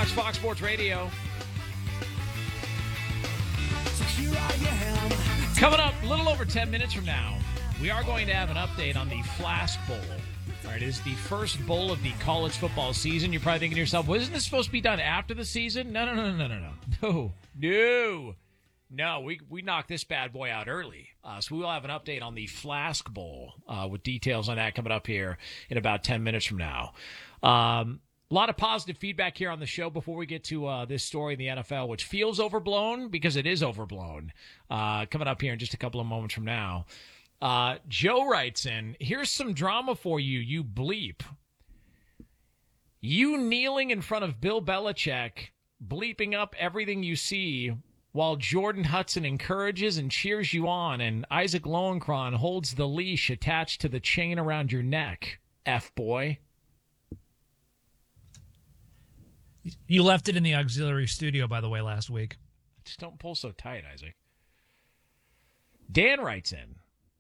Knox, Fox Sports Radio. Coming up a little over 10 minutes from now, we are going to have an update on the Flask Bowl. All right, it is the first bowl of the college football season. You're probably thinking to yourself, well, isn't this supposed to be done after the season? No. No, we knocked this bad boy out early. So we will have an update on the Flask Bowl with details on that coming up here in about 10 minutes from now. A lot of positive feedback here on the show before we get to this story in the NFL, which feels overblown because it is overblown. Coming up here in just a couple of moments from now. Joe writes in, here's some drama for you, you bleep. You kneeling in front of Bill Belichick, bleeping up everything you see while Jordan Hudson encourages and cheers you on and Isaac Lowenkron holds the leash attached to the chain around your neck, F-boy. You left it in the auxiliary studio, by the way, last week. Just don't pull so tight, Isaac. Dan writes in,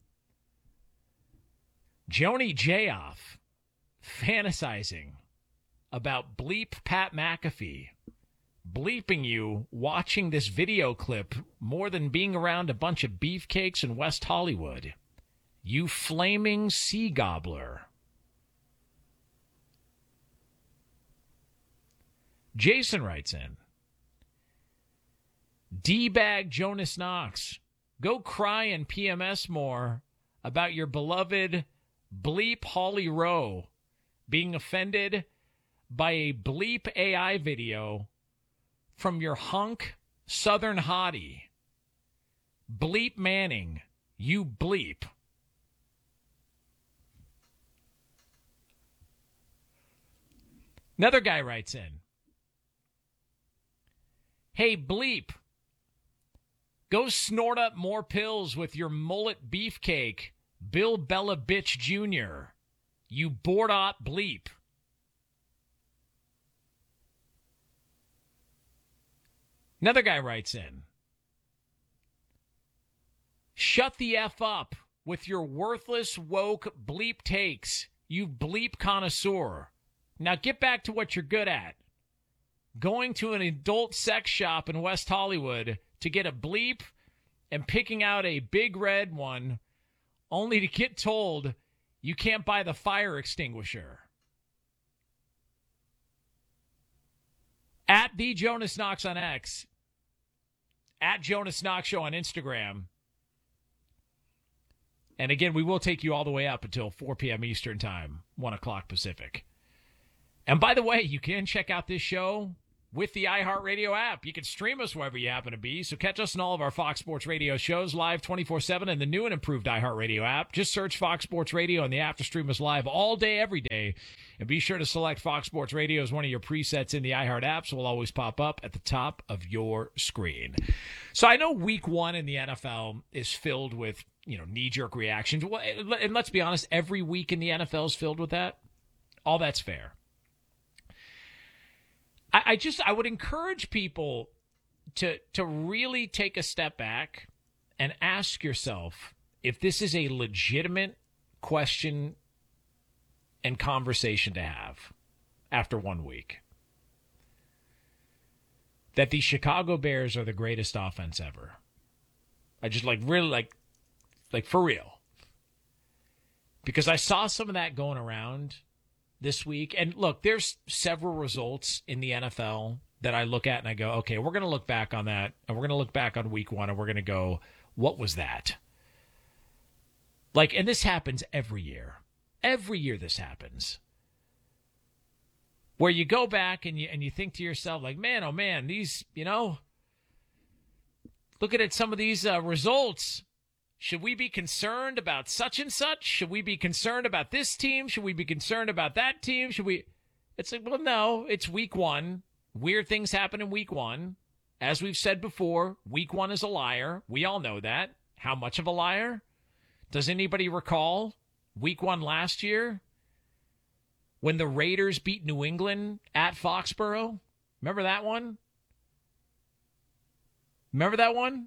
Joni Jayoff fantasizing about bleep Pat McAfee, bleeping you watching this video clip more than being around a bunch of beefcakes in West Hollywood. You flaming sea gobbler. Jason writes in, D-bag Jonas Knox, go cry and PMS more about your beloved bleep Holly Rowe being offended by a bleep AI video from your hunk Southern hottie. Bleep Manning, you bleep. Another guy writes in, hey, bleep, go snort up more pills with your mullet beefcake, Bill Bella Bitch Jr., you board-op bleep. Another guy writes in, shut the F up with your worthless woke bleep takes, you bleep connoisseur. Now get back to what you're good at. Going to an adult sex shop in West Hollywood to get a bleep and picking out a big red one only to get told you can't buy the fire extinguisher. At the Jonas Knox on X. At Jonas Knox Show on Instagram. And again, we will take you all the way up until 4 p.m. Eastern Time, 1 o'clock Pacific. And by the way, you can check out this show with the iHeartRadio app. You can stream us wherever you happen to be. So catch us in all of our Fox Sports Radio shows live 24/7 in the new and improved iHeartRadio app. Just search Fox Sports Radio and the app to stream us live all day, every day. And be sure to select Fox Sports Radio as one of your presets in the iHeart app, so it'll always pop up at the top of your screen. So I know week one in the NFL is filled with, knee-jerk reactions. Well, and let's be honest, every week in the NFL is filled with that. All that's fair. I would encourage people to really take a step back and ask yourself if this is a legitimate question and conversation to have after 1 week. That the Chicago Bears are the greatest offense ever. I just really for real. Because I saw some of that going around this week. And look, there's several results in the NFL that I look at and I go, okay, we're going to look back on that, and we're going to look back on week one, and we're going to go, what was that? And this happens every year. Every year this happens. Where you go back and you think to yourself, man, oh man, these, looking at some of these results, should we be concerned about such and such? Should we be concerned about this team? Should we be concerned about that team? It's well, no, it's week one. Weird things happen in week one. As we've said before, week one is a liar. We all know that. How much of a liar? Does anybody recall week one last year when the Raiders beat New England at Foxborough? Remember that one? Remember that one?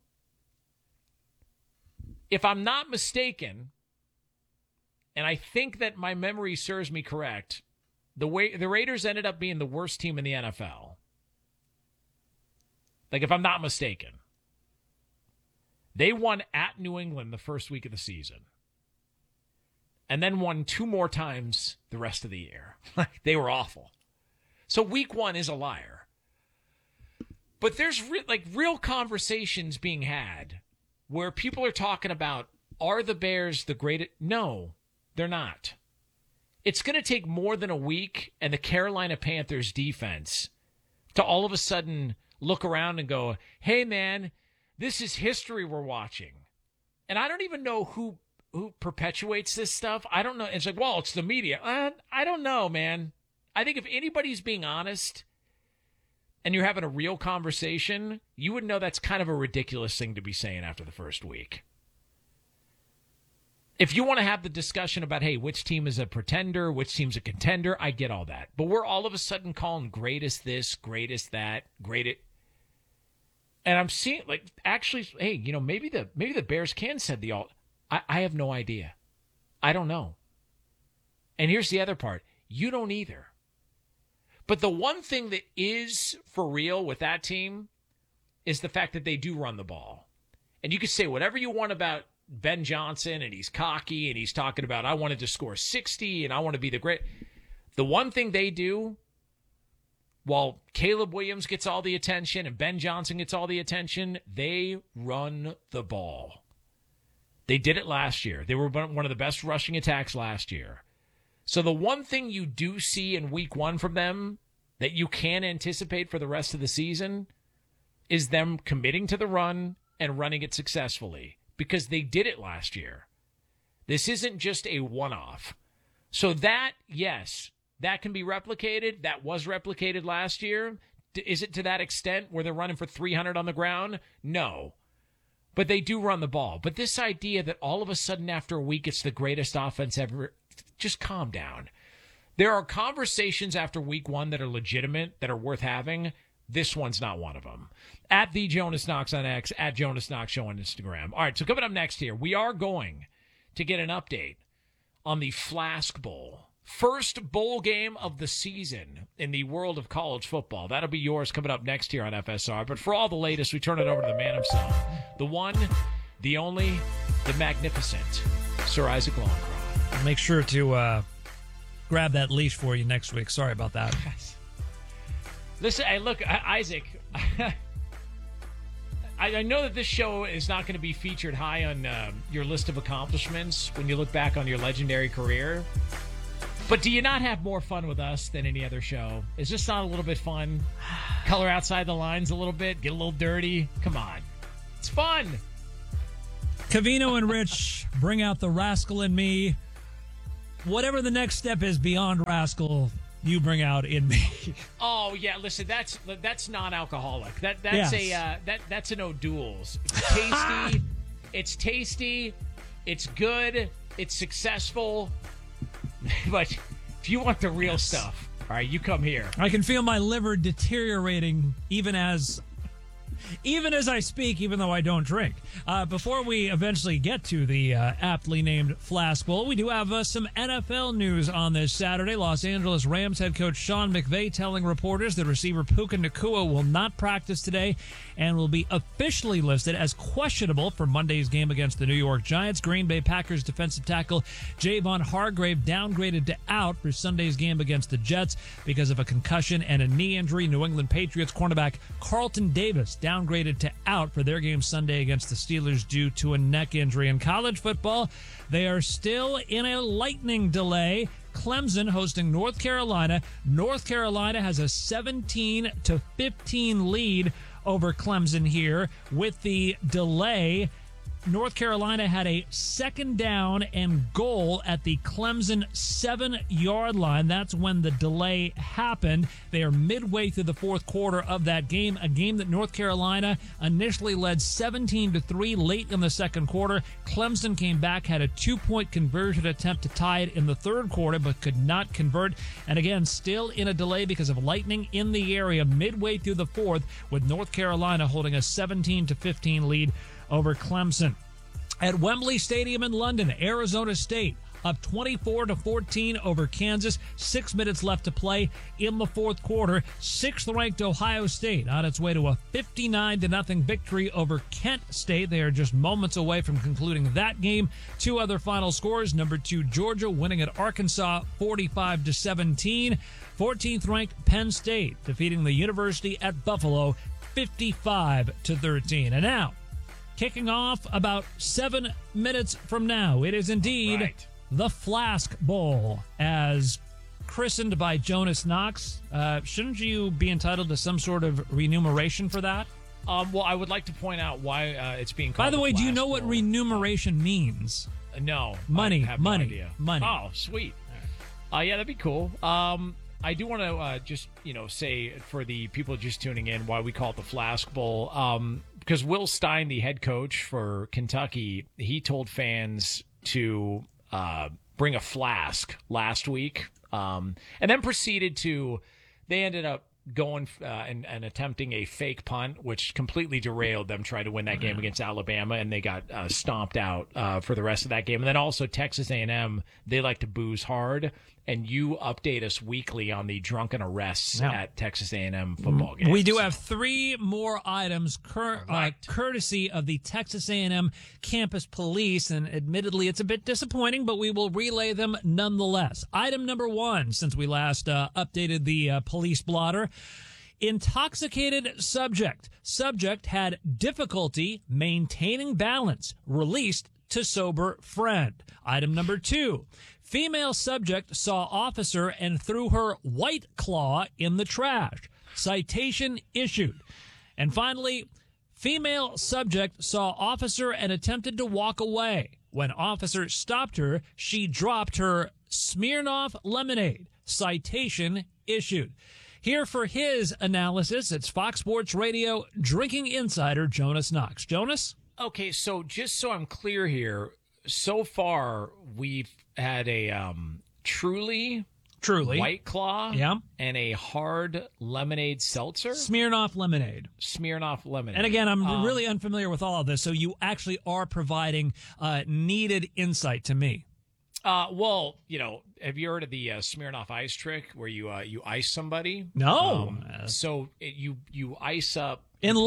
If I'm not mistaken, and I think that my memory serves me correct, the Raiders ended up being the worst team in the NFL. Like, if I'm not mistaken. They won at New England the first week of the season. And then won 2 more times the rest of the year. They were awful. So week 1 is a liar. But there's real conversations being had where people are talking about, are the Bears the greatest? No, they're not. It's going to take more than a week and the Carolina Panthers defense to all of a sudden look around and go, hey, man, this is history we're watching. And I don't even know who perpetuates this stuff. I don't know. It's like, well, it's the media. I don't know, man. I think if anybody's being honest and you're having a real conversation, you would know that's kind of a ridiculous thing to be saying after the first week. If you want to have the discussion about, hey, which team is a pretender, which team's a contender, I get all that. But we're all of a sudden calling greatest this, greatest that, greatest. And I'm seeing, actually, hey, maybe the Bears can send the all. I have no idea. I don't know. And here's the other part. You don't either. But the one thing that is for real with that team is the fact that they do run the ball. And you can say whatever you want about Ben Johnson, and he's cocky, and he's talking about, I wanted to score 60, and I want to be the great. The one thing they do, while Caleb Williams gets all the attention and Ben Johnson gets all the attention, they run the ball. They did it last year. They were one of the best rushing attacks last year. So the one thing you do see in week 1 from them that you can anticipate for the rest of the season is them committing to the run and running it successfully, because they did it last year. This isn't just a one-off. So that, yes, that can be replicated. That was replicated last year. Is it to that extent where they're running for 300 on the ground? No. But they do run the ball. But this idea that all of a sudden after a week it's the greatest offense ever, just calm down. There are conversations after week 1 that are legitimate, that are worth having. This one's not one of them. At the Jonas Knox on X, at Jonas Knox Show on Instagram. All right, so coming up next here, we are going to get an update on the Flask Bowl. First bowl game of the season in the world of college football. That'll be yours coming up next here on FSR. But for all the latest, we turn it over to the man himself. The one, the only, the magnificent Sir Isaac Longcroft. I'll make sure to grab that leash for you next week. Sorry about that. Listen, Isaac, I know that this show is not going to be featured high on your list of accomplishments when you look back on your legendary career. But do you not have more fun with us than any other show? Is this not a little bit fun? Color outside the lines a little bit? Get a little dirty? Come on. It's fun. Covino and Rich bring out the rascal in me. Whatever the next step is beyond rascal, you bring out in me. Oh yeah, listen, that's non-alcoholic. That's yes. That's an O'Doul's. It's tasty. It's tasty. It's good. It's successful. But if you want the real stuff, all right, you come here. I can feel my liver deteriorating even as I speak, even though I don't drink. Before we eventually get to the aptly named Flask Bowl, we do have some NFL news on this Saturday. Los Angeles Rams head coach Sean McVay telling reporters that receiver Puka Nacua will not practice today and will be officially listed as questionable for Monday's game against the New York Giants. Green Bay Packers defensive tackle Javon Hargrave downgraded to out for Sunday's game against the Jets because of a concussion and a knee injury. New England Patriots cornerback Carlton Davis downgraded to out for their game Sunday against the Steelers due to a neck injury. In college football, they are still in a lightning delay. Clemson hosting North Carolina. North Carolina has a 17-15 lead over Clemson here. With the delay, North Carolina had a second down and goal at the Clemson 7-yard line. That's when the delay happened. They are midway through the fourth quarter of that game, a game that North Carolina initially led 17-3 late in the second quarter. Clemson came back, had a 2-point conversion attempt to tie it in the third quarter, but could not convert. And again, still in a delay because of lightning in the area midway through the fourth, with North Carolina holding a 17-15 lead over Clemson. At Wembley Stadium in London, Arizona State up 24-14 over Kansas. 6 minutes left to play in the fourth quarter. 6th-ranked Ohio State on its way to a 59-0 victory over Kent State. They are just moments away from concluding that game. 2 other final scores. Number 2 Georgia winning at Arkansas 45-17. 14th-ranked Penn State defeating the University at Buffalo 55-13. And now, kicking off about 7 minutes from now, it is indeed the Flask Bowl, as christened by Jonas Knox. Shouldn't you be entitled to some sort of remuneration for that? Well, I would like to point out why it's being called. By the way, do you know Bowl. what remuneration means? No. Money. I have money. No idea. Money. Oh, sweet. Yeah, that'd be cool. I do want to just, say for the people just tuning in why we call it the Flask Bowl. Because Will Stein, the head coach for Kentucky, he told fans to bring a flask last week, and then proceeded to. They ended up going and attempting a fake punt, which completely derailed them trying to win that game against Alabama, and they got stomped out for the rest of that game. And then also Texas A&M, they like to booze hard, and you update us weekly on the drunken arrests at Texas A&M football games. We do have 3 more items courtesy of the Texas A&M campus police, and admittedly it's a bit disappointing, but we will relay them nonetheless. Item number 1, since we last updated the police blotter. Intoxicated subject. Subject had difficulty maintaining balance. Released to sober friend. Item number 2. Female subject saw officer and threw her White Claw in the trash. Citation issued. And finally, female subject saw officer and attempted to walk away. When officer stopped her, she dropped her Smirnoff lemonade. Citation issued. Here for his analysis, it's Fox Sports Radio drinking insider Jonas Knox. Jonas? Okay, so just so I'm clear here, so far we've had a Truly White Claw and a hard lemonade seltzer. Smirnoff lemonade. And again, I'm really unfamiliar with all of this, so you actually are providing needed insight to me. Well, have you heard of the Smirnoff Ice trick where you ice somebody? No. So you ice up.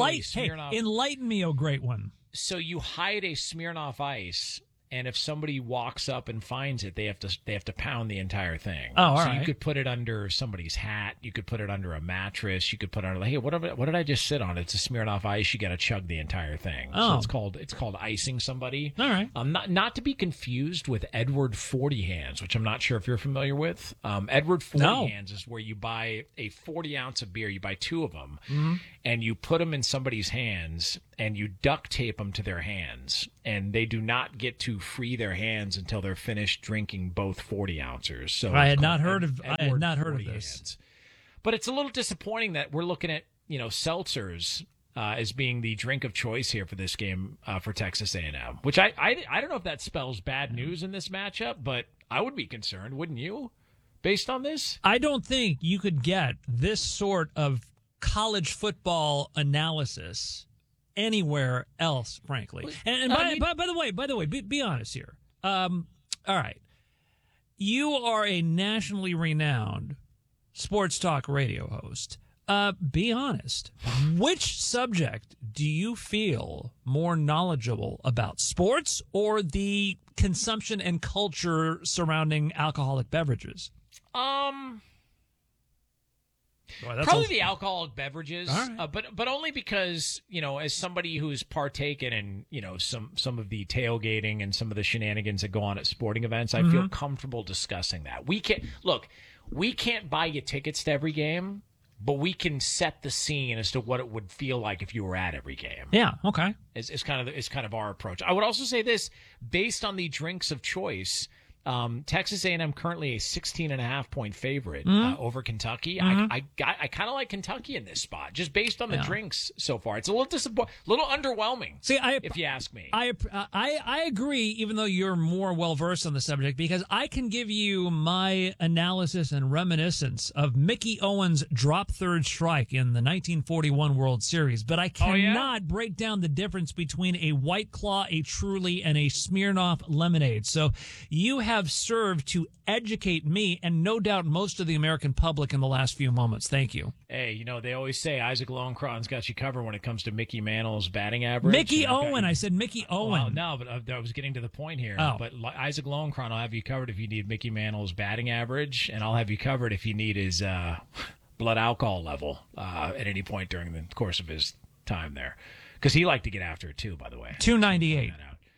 Enlighten me, oh great one. So you hide a Smirnoff Ice, and if somebody walks up and finds it, they have to pound the entire thing. Oh, all so right. You could put it under somebody's hat. You could put it under a mattress. You could put it under, hey, what did I just sit on? It's a Smirnoff Ice. You got to chug the entire thing. Oh. So it's called icing somebody. All right. Not to be confused with Edward 40 Hands, which I'm not sure if you're familiar with. Edward 40 Hands is where you buy a 40 ounce of beer. You buy 2 of them, and you put them in somebody's hands, and you duct tape them to their hands, and they do not get to free their hands until they're finished drinking both 40 ounces. So I had not heard of this. Hands. But it's a little disappointing that we're looking at seltzers as being the drink of choice here for this game for Texas A&M. Which I don't know if that spells bad news in this matchup, but I would be concerned, wouldn't you? Based on this, I don't think you could get this sort of college football analysis anywhere else, frankly. And by the way, be honest here. All right. You are a nationally renowned sports talk radio host. Be honest. Which subject do you feel more knowledgeable about, sports or the consumption and culture surrounding alcoholic beverages? Probably the alcoholic beverages, right. but only because as somebody who's partaken in some of the tailgating and some of the shenanigans that go on at sporting events, I feel comfortable discussing that. We can't buy you tickets to every game, but we can set the scene as to what it would feel like if you were at every game. Yeah, okay. It's kind of our approach. I would also say this, based on the drinks of choice. Texas A&M currently a 16.5-point favorite over Kentucky. I kind of like Kentucky in this spot, just based on the drinks so far. It's a little underwhelming. If you ask me. I agree, even though you're more well versed on the subject, because I can give you my analysis and reminiscence of Mickey Owens' drop third strike in the 1941 World Series, but I cannot break down the difference between a White Claw, a Truly, and a Smirnoff lemonade. So you have served to educate me and no doubt most of the American public in the last few moments. Thank you. Hey, they always say Isaac Lowenkron's got you covered when it comes to Mickey Mantle's batting average. Mickey Owen. I said Mickey Owen. Well, no, but I was getting to the point here. Oh. But Isaac Lowenkron will have you covered if you need Mickey Mantle's batting average, and I'll have you covered if you need his blood alcohol level at any point during the course of his time there. Because he liked to get after it, too, by the way. 298.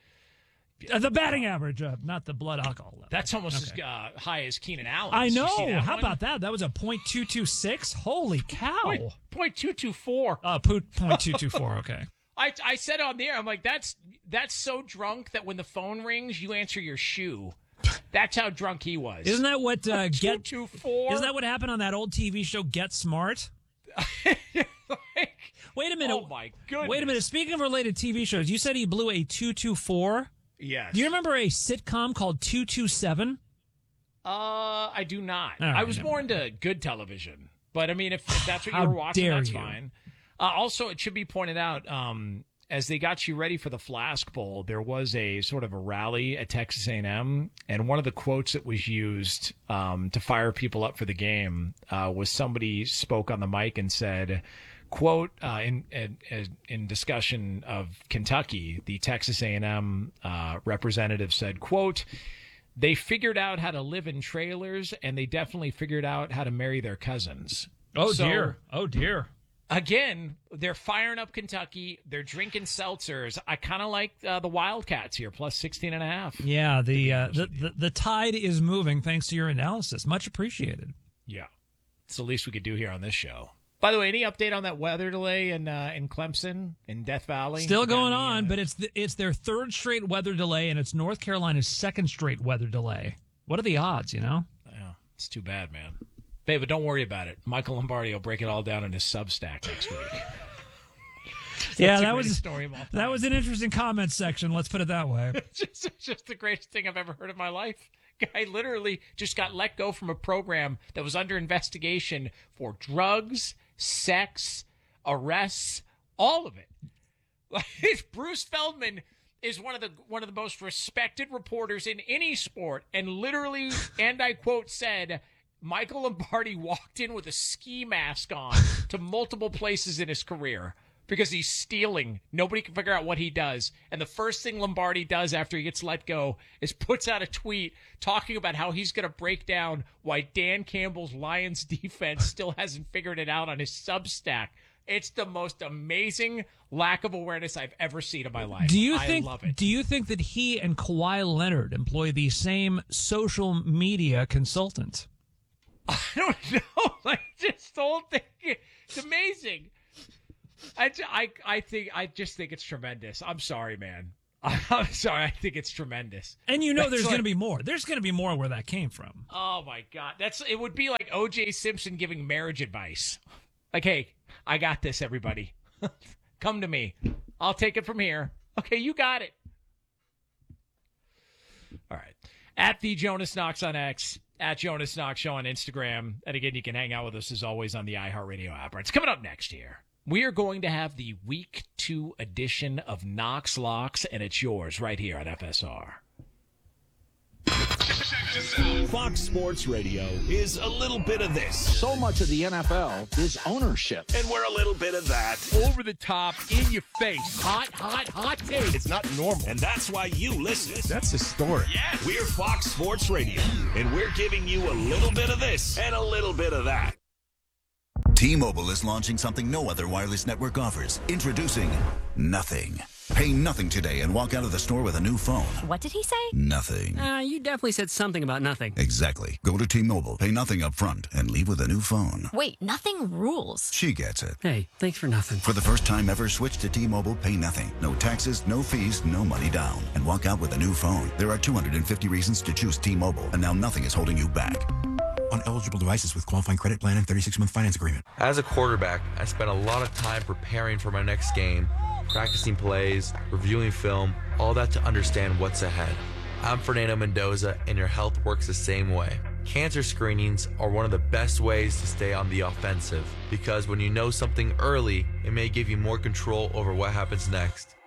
The batting average, not the blood alcohol level. That's almost as high as Keenan Allen. I know. How about that? That was a .226. Holy cow. .224. .224. Okay. I said on the air, I'm like, that's so drunk that when the phone rings, you answer your shoe. That's how drunk he was. Isn't that what Get 224? Isn't that what happened on that old TV show Get Smart? Wait a minute. Oh my goodness. Wait a minute. Speaking of related TV shows, you said he blew a 224. Yes. Do you remember a sitcom called 227? I do not. Right, I was more into good television, but I mean, if that's what you How were watching, dare that's you. fine. Also, it should be pointed out, as they got you ready for the Flask Bowl, there was a sort of a rally at Texas A&M, and one of the quotes that was used to fire people up for the game was somebody spoke on the mic and said, quote, in discussion of Kentucky, the Texas A&M representative said, quote, they figured out how to live in trailers, and they definitely figured out how to marry their cousins. Oh, So, dear. Oh, dear. Again, they're firing up Kentucky. They're drinking seltzers. I kind of like the Wildcats here, plus 16.5. Yeah, the tide is moving thanks to your analysis. Much appreciated. Yeah. It's the least we could do here on this show. By the way, any update on that weather delay in Clemson, in Death Valley? Still going on, but it's their third straight weather delay, and it's North Carolina's second straight weather delay. What are the odds, Yeah, it's too bad, man. Babe, but don't worry about it. Michael Lombardi will break it all down in his Substack next week. Yeah, that was an interesting comment section. Let's put it that way. It's just the greatest thing I've ever heard in my life. Guy literally just got let go from a program that was under investigation for drugs, sex, arrests, all of it. Like, Bruce Feldman is one of the most respected reporters in any sport, and literally, and I quote, said, Michael Lombardi walked in with a ski mask on to multiple places in his career because he's stealing. Nobody can figure out what he does. And the first thing Lombardi does after he gets let go is puts out a tweet talking about how he's going to break down why Dan Campbell's Lions defense still hasn't figured it out on his Substack. It's the most amazing lack of awareness I've ever seen in my life. I love it. Do you think that he and Kawhi Leonard employ the same social media consultant? I don't know. Like, this whole thing, it's amazing. I just think it's tremendous. I'm sorry, man. I'm sorry. I think it's tremendous. And there's going to be more. There's going to be more where that came from. Oh my God. It would be like O.J. Simpson giving marriage advice. Like, hey, I got this, everybody. Come to me. I'll take it from here. Okay, you got it. All right. At the Jonas Knox on X, at Jonas Knox Show on Instagram. And again, you can hang out with us as always on the iHeartRadio app. It's coming up next here. We are going to have the Week 2 edition of Knox Locks, and it's yours right here on FSR. Fox Sports Radio is a little bit of this. So much of the NFL is ownership. And we're a little bit of that. Over the top, in your face. Hot take. It's not normal. And that's why you listen. That's historic. Yeah. We're Fox Sports Radio. And we're giving you a little bit of this and a little bit of that. T-Mobile is launching something no other wireless network offers. Introducing Nothing. Pay nothing today and walk out of the store with a new phone. What did he say? Nothing. You definitely said something about nothing. Exactly. Go to T-Mobile, pay nothing up front, and leave with a new phone. Wait, nothing rules. She gets it. Hey, thanks for nothing. For the first time ever, switch to T-Mobile, pay nothing. No taxes, no fees, no money down. And walk out with a new phone. There are 250 reasons to choose T-Mobile, and now nothing is holding you back. On eligible devices with qualifying credit plan and 36-month finance agreement. As a quarterback, I spent a lot of time preparing for my next game, practicing plays, reviewing film, all that to understand what's ahead. I'm Fernando Mendoza, and your health works the same way. Cancer screenings are one of the best ways to stay on the offensive, because when you know something early, it may give you more control over what happens next.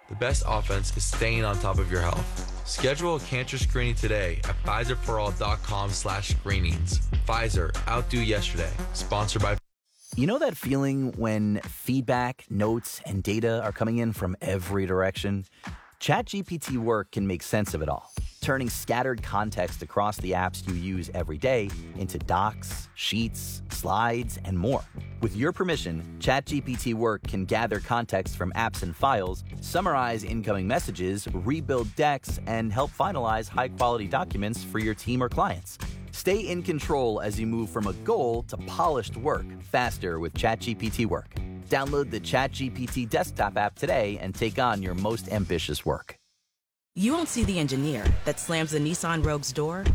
The best offense is staying on top of your health. Schedule a cancer screening today at PfizerForAll.com/screenings. Pfizer, outdo yesterday. Sponsored by... You know that feeling when feedback, notes, and data are coming in from every direction? ChatGPT Work can make sense of it all, turning scattered context across the apps you use every day into docs, sheets, slides, and more. With your permission, ChatGPT Work can gather context from apps and files, summarize incoming messages, rebuild decks, and help finalize high-quality documents for your team or clients. Stay in control as you move from a goal to polished work faster with ChatGPT Work. Download the ChatGPT desktop app today and take on your most ambitious work. You won't see the engineer that slams the Nissan Rogue's door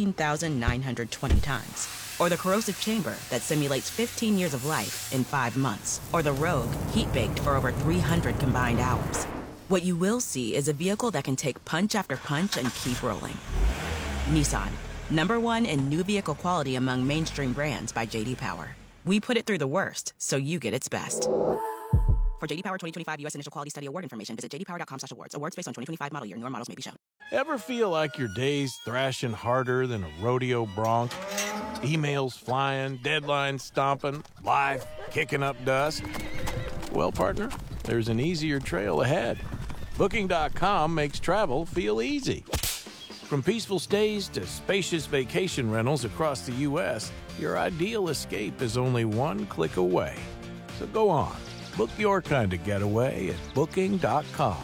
13,920 times. Or the corrosive chamber that simulates 15 years of life in 5 months. Or the Rogue heat-baked for over 300 combined hours. What you will see is a vehicle that can take punch after punch and keep rolling. Nissan, #1 in new vehicle quality among mainstream brands by J.D. Power. We put it through the worst, so you get its best. For J.D. Power 2025 U.S. Initial Quality Study Award information, visit jdpower.com/awards. Awards based on 2025 model year. Newer models may be shown. Ever feel like your day's thrashing harder than a rodeo bronc? Emails flying, deadlines stomping, life kicking up dust? Well, partner, there's an easier trail ahead. Booking.com makes travel feel easy. From peaceful stays to spacious vacation rentals across the U.S., your ideal escape is only one click away. So go on, book your kind of getaway at Booking.com.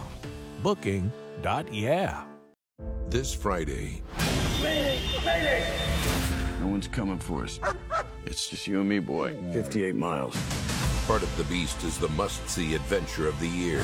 Booking.yeah. This Friday... Mayday! No one's coming for us. It's just you and me, boy. 58 miles. Part of the Beast is the must-see adventure of the year.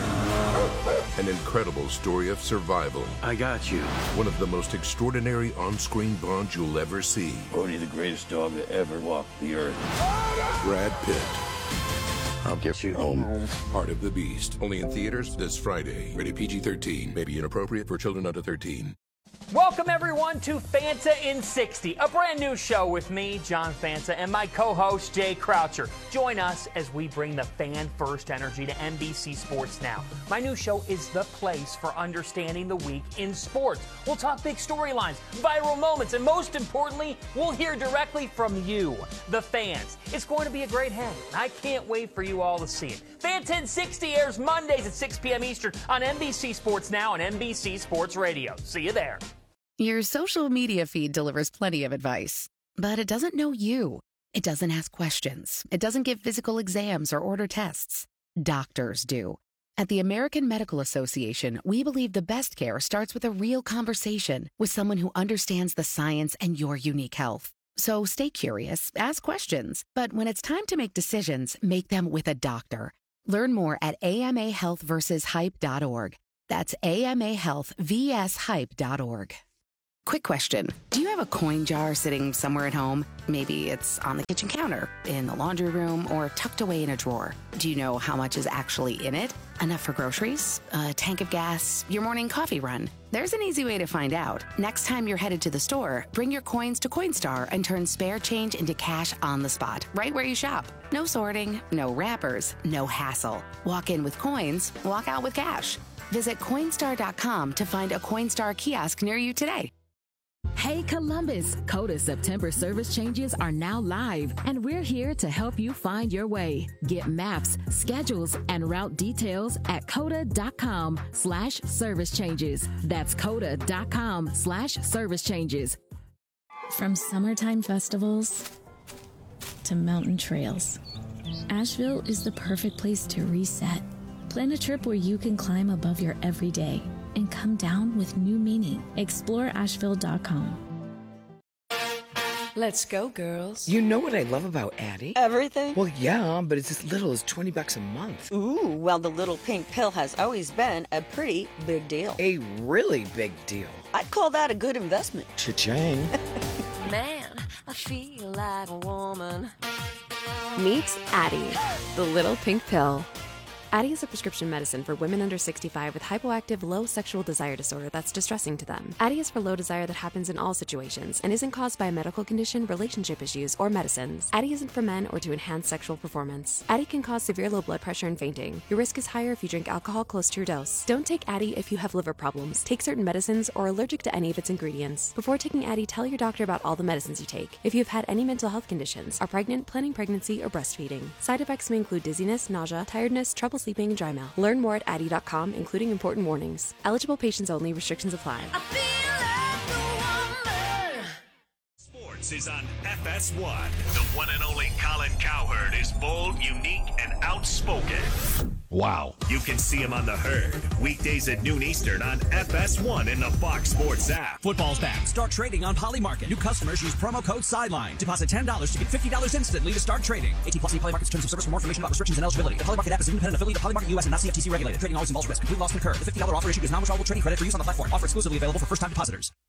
An incredible story of survival. I got you. One of the most extraordinary on-screen bonds you'll ever see. Only the greatest dog that ever walked the earth. Brad Pitt. I'll get you home. Part of the Beast. Only in theaters this Friday. Rated PG-13. May be inappropriate for children under 13. Welcome, everyone, to Fanta in 60, a brand new show with me, John Fanta, and my co-host, Jay Croucher. Join us as we bring the fan-first energy to NBC Sports Now. My new show is the place for understanding the week in sports. We'll talk big storylines, viral moments, and most importantly, we'll hear directly from you, the fans. It's going to be a great hang. I can't wait for you all to see it. Fanta in 60 airs Mondays at 6 p.m. Eastern on NBC Sports Now and NBC Sports Radio. See you there. Your social media feed delivers plenty of advice, but it doesn't know you. It doesn't ask questions. It doesn't give physical exams or order tests. Doctors do. At the American Medical Association, we believe the best care starts with a real conversation with someone who understands the science and your unique health. So stay curious, ask questions, but when it's time to make decisions, make them with a doctor. Learn more at amahealthversushype.org. That's amahealthvshype.org. Quick question. Do you have a coin jar sitting somewhere at home? Maybe it's on the kitchen counter, in the laundry room, or tucked away in a drawer. Do you know how much is actually in it? Enough for groceries, a tank of gas, your morning coffee run? There's an easy way to find out. Next time you're headed to the store, bring your coins to Coinstar and turn spare change into cash on the spot, right where you shop. No sorting, no wrappers, no hassle. Walk in with coins, walk out with cash. Visit Coinstar.com to find a Coinstar kiosk near you today. Hey Columbus, Coda September service changes are now live, and we're here to help you find your way. Get maps, schedules, and route details at coda.com/service changes. That's coda.com/service changes. From summertime festivals to mountain trails, Asheville is the perfect place to reset. Plan a trip where you can climb above your everyday and come down with new meaning. Explore Asheville.com. Let's go, girls. You know what I love about Addie? Everything? Well, yeah, but it's as little as $20 a month. Ooh, well, the little pink pill has always been a pretty big deal. A really big deal. I'd call that a good investment. Cha-ching. Man, I feel like a woman. Meet Addie, the little pink pill. Addyi is a prescription medicine for women under 65 with hypoactive low sexual desire disorder that's distressing to them. Addyi is for low desire that happens in all situations and isn't caused by a medical condition, relationship issues, or medicines. Addyi isn't for men or to enhance sexual performance. Addyi can cause severe low blood pressure and fainting. Your risk is higher if you drink alcohol close to your dose. Don't take Addyi if you have liver problems, take certain medicines, or are allergic to any of its ingredients. Before taking Addyi, tell your doctor about all the medicines you take. If you have had any mental health conditions, are pregnant, planning pregnancy, or breastfeeding. Side effects may include dizziness, nausea, tiredness, trouble sleeping, and dry mouth. Learn more at Addyi.com, including important warnings. Eligible patients only. Restrictions apply. Sports is on FS1. The one and only Colin Cowherd is bold, unique, and outspoken. Wow. You can see him on The Herd, weekdays at noon Eastern on FS1 in the Fox Sports app. Football's back. Start trading on Polymarket. New customers use promo code SIDELINE. Deposit $10 to get $50 instantly to start trading. 18 plus Polymarket's terms of service. For more information about restrictions and eligibility. The Polymarket app is an independent affiliate of Polymarket US and not CFTC regulated. Trading always involves risk. Complete loss can occur. The $50 offer issued is non-withdrawable trading credit for use on the platform. Offer exclusively available for first-time depositors.